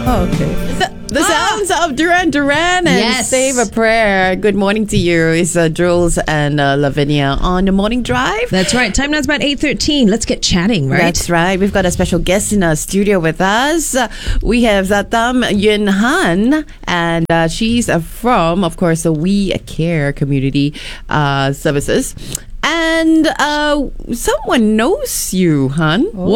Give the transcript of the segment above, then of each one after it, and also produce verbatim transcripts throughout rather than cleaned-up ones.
Oh, okay. The, the sounds of Duran Duran and Yes. Save a Prayer. Good morning to you. It's uh, Jules and uh, Lavinia on the morning drive. That's right. Time now is about eight thirteen. Let's get chatting, right? That's right. We've got a special guest in our studio with us. Uh, we have Zatam Yuen Han, and uh, she's uh, from, of course, the We Care Community uh, Services. And uh, someone knows you, Han. Oh,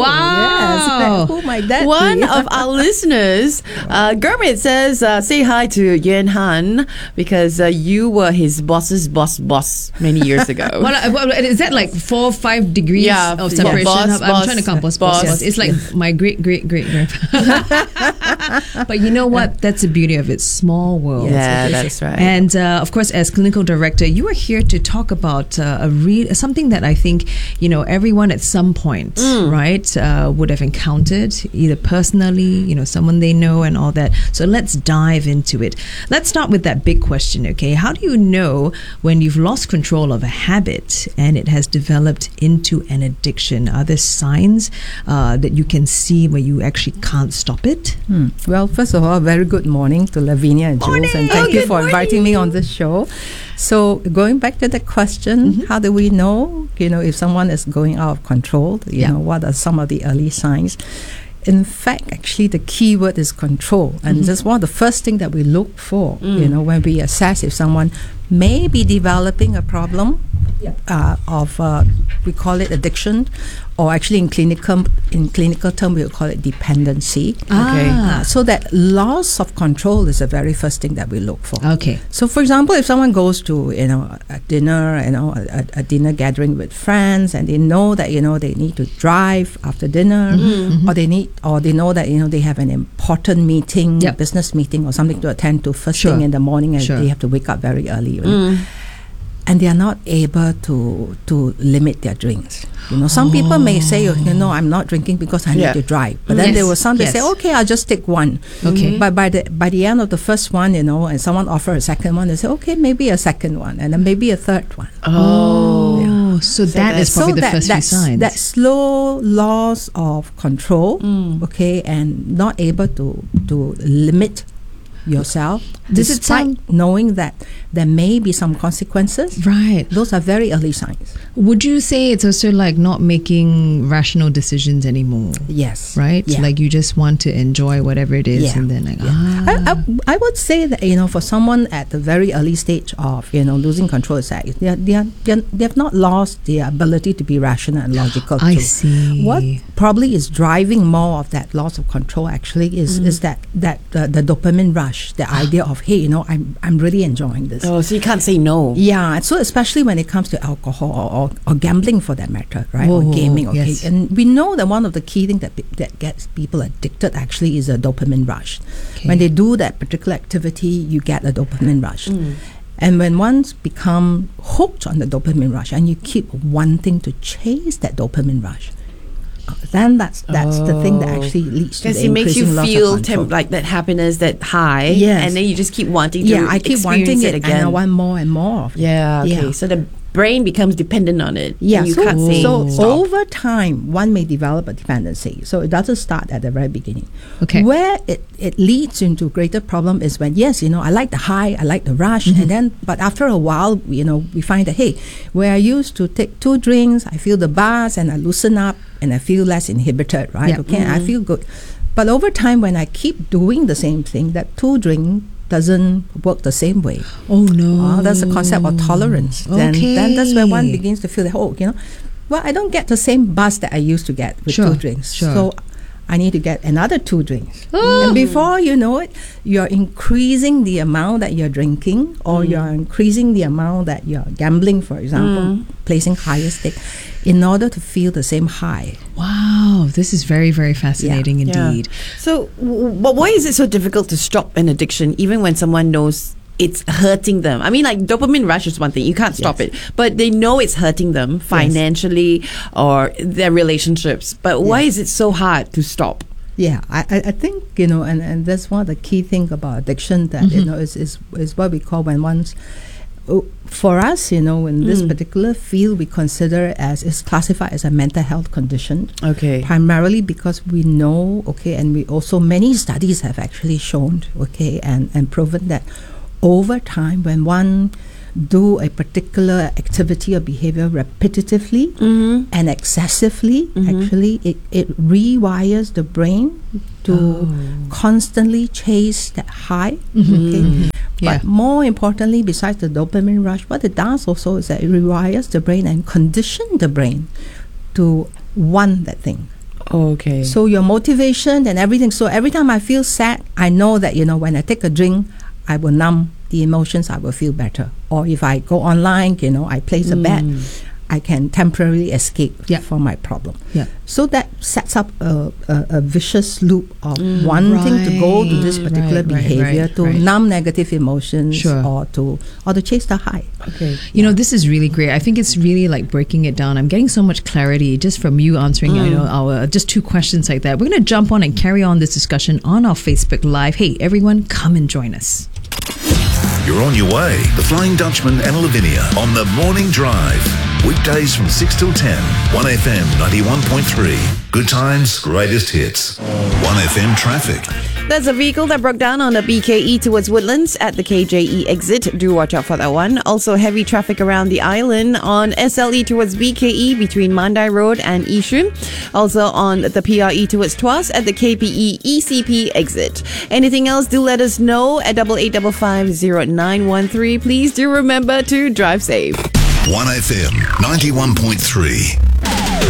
Wow. Yes. Who might that One be? of our listeners, uh, Gurmit says, uh, say hi to Yuen Han because uh, you were his boss's boss boss many years ago. Well, uh, well, is that like four or five degrees Yeah, of yeah. separation? Boss, I'm boss, trying to count boss, boss. boss, boss. It's like my great, great, great grandfather. But you know what? That's the beauty of it. Small world. Yeah, that's right. And uh, of course, as clinical director, you are here to talk about uh, a re- something that I think you know everyone at some point, right, uh, would have encountered either personally, you know, someone they know, and all that. So let's dive into it. Let's start with that big question. Okay, how do you know when you've lost control of a habit and it has developed into an addiction? Are there signs uh, that you can see where you actually can't stop it? Hmm. Well, first of all, very good morning to Lavinia and Jules, and thank Oh, you good for inviting me on this show. So, going back to the question, Mm-hmm. how do we know, you know, if someone is going out of control? You Yeah. know, what are some of the early signs? In fact, actually, the key word is control, and Mm-hmm. that's one of the first thing that we look for. Mm. You know, when we assess if someone may be developing a problem uh, of uh, we call it addiction, or actually in clinical in clinical term we will call it dependency. Okay. Uh, so that loss of control is the very first thing that we look for. Okay. So, for example, if someone goes to you know a dinner, you know a, a dinner gathering with friends, and they know that you know they need to drive after dinner, Mm-hmm. or they need, or they know that you know they have an important meeting, Yep. business meeting, or something to attend to first Sure. thing in the morning, and Sure. they have to wake up very early. You know? And they are not able to to limit their drinks. You know, some people may say, you know, I'm not drinking because I Yeah. need to drive. But then Yes, there were some that yes. say, okay, I'll just take one. Okay. But by the by the end of the first one, you know, and someone offer a second one, they say, okay, maybe a second one, and then maybe a third one. Oh, so that is probably so the that, first few that's, signs. that slow loss of control, okay, and not able to to limit yourself, Does it despite sound- knowing that there may be some consequences. Right. Those are very early signs. Would you say it's also like not making rational decisions anymore? Yes. Right? Yeah. Like you just want to enjoy whatever it is, Yeah. and then like, Yeah. ah. I, I, I would say that you know for someone at the very early stage of you know losing control is that they are, they are, they are, they have not lost the ability to be rational and logical. I too. see. What probably is driving more of that loss of control actually is is that that uh, the dopamine rush, the idea of hey you know I'm I'm really enjoying this. Oh, so you can't say no. Yeah, and so especially when it comes to alcohol or, or, or gambling for that matter, right? Whoa, or gaming, okay. yes. And we know that one of the key things that pe- that gets people addicted actually is a dopamine rush. Okay. When they do that particular activity, you get a dopamine rush. And when one's become hooked on the dopamine rush and you keep wanting to chase that dopamine rush, uh, then that's that's the thing that actually leads to Because the it makes you increasing loss of feel control. temp- like that happiness, that high. Yes. And then you just keep wanting to yeah, I keep experience wanting it it, again. and I want more and more of it. Yeah, okay. Yeah. So the brain becomes dependent on it. Yeah, and you so, can't say so stop. over time, one may develop a dependency. So it doesn't start at the very beginning. Okay. Where it, it leads into greater problem is when, yes, you know, I like the high, I like the rush, Mm-hmm. and then, but after a while, you know, we find that, hey, where I used to take two drinks, I feel the buzz and I loosen up and I feel less inhibited, right? Yeah. Okay, I feel good. But over time, when I keep doing the same thing, that two drink doesn't work the same way. Oh no. Oh, that's the concept of tolerance. Then, then that's where one Okay. begins to feel that, oh, you know, well, I don't get the same buzz that I used to get with Sure, two drinks. sure. So I need to get another two drinks. Oh. And before you know it, you're increasing the amount that you're drinking, or you're increasing the amount that you're gambling, for example, placing higher stake, in order to feel the same high. Wow, this is very, very fascinating Yeah. indeed. So, w- but why is it so difficult to stop an addiction, even when someone knows it's hurting them? I mean, like dopamine rush is one thing, you can't stop Yes. it, but they know it's hurting them financially or their relationships. But why is it so hard to stop? Yeah, I, I I think, you know, and, and that's one of the key things about addiction that, you know, is, is, is what we call when one's oh, for us, you know, in this Mm. particular field, we consider it as it's classified as a mental health condition. Okay. Primarily because we know, okay, and we also, many studies have actually shown, okay, and, and proven that over time, when one do a particular activity or behavior repetitively Mm-hmm. and excessively, Mhm. actually, it, it rewires the brain to Oh. constantly chase that high. Mhm. Okay? Mhm. Yeah. But more importantly, besides the dopamine rush, what it does also is that it rewires the brain and condition the brain to want that thing. Okay. So your motivation and everything. So every time I feel sad, I know that, you know, when I take a drink, I will numb the emotions, I will feel better. Or if I go online, you know, I place a bet, Mm. I can temporarily escape Yeah. from my problem. Yeah. So that sets up a, a, a vicious loop of Mm. wanting to go to this Right, particular right, right, behavior right, to right. numb negative emotions Sure. or to or to chase the high. Okay. You know, this is really great. I think it's really like breaking it down. I'm getting so much clarity just from you answering, Mm. you know, our just two questions like that. We're going to jump on and carry on this discussion on our Facebook Live. Hey, everyone, come and join us. You're on your way. The Flying Dutchman and Lavinia on the Morning Drive. Weekdays from six till ten. one F M ninety-one point three. Good times, greatest hits. one F M traffic. There's a vehicle that broke down on the B K E towards Woodlands at the K J E exit. Do watch out for that one. Also, heavy traffic around the island on S L E towards B K E between Mandai Road and Yishun. Also on the P R E towards Tuas at the K P E E C P exit. Anything else, do let us know at double eight double five zero nine one three. Please do remember to drive safe. one F M ninety-one point three.